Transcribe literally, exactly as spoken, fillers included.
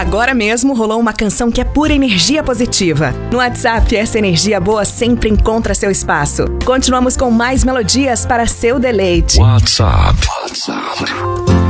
Agora mesmo rolou uma canção que é pura energia positiva. No WhatsApp, essa energia boa sempre encontra seu espaço. Continuamos com mais melodias para seu deleite. WhatsApp. WhatsApp.